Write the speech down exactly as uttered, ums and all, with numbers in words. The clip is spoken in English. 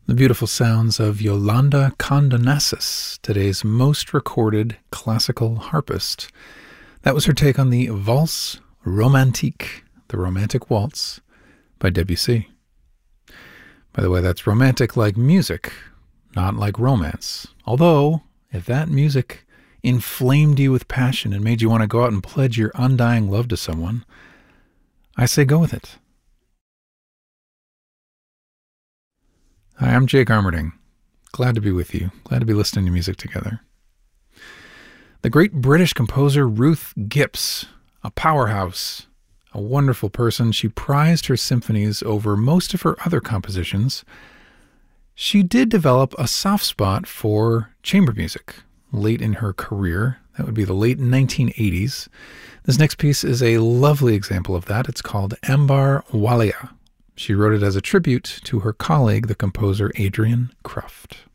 The beautiful sounds of Yolanda Condonassis, today's most recorded classical harpist. That was her take on the Valse Romantique, the Romantic Waltz, by Debussy. By the way, that's romantic like music, not like romance. Although, if that music inflamed you with passion and made you want to go out and pledge your undying love to someone, I say go with it. Hi, I'm Jake Armerding. Glad to be with you. Glad to be listening to music together. The great British composer Ruth Gipps, a powerhouse, a wonderful person. She prized her symphonies over most of her other compositions. She did develop a soft spot for chamber music late in her career. That would be the late nineteen eighties. This next piece is a lovely example of that. It's called Ambar Walia. She wrote it as a tribute to her colleague, the composer Adrian Kruft.